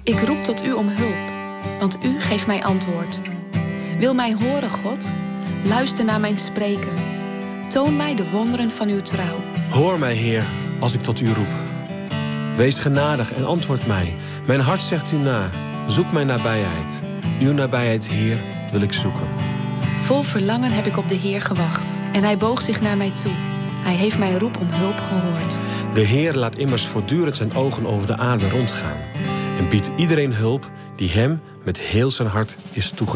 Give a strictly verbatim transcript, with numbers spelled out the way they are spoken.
Ik roep tot u om hulp, want u geeft mij antwoord. Wil mij horen, God? Luister naar mijn spreken. Toon mij de wonderen van uw trouw. Hoor mij, Heer, als ik tot u roep. Wees genadig en antwoord mij. Mijn hart zegt u na. Zoek mijn nabijheid. Uw nabijheid, Heer, wil ik zoeken. Vol verlangen heb ik op de Heer gewacht. En hij boog zich naar mij toe. Hij heeft mijn roep om hulp gehoord. De Heer laat immers voortdurend zijn ogen over de aarde rondgaan. En biedt iedereen hulp die hem met heel zijn hart is toegedacht.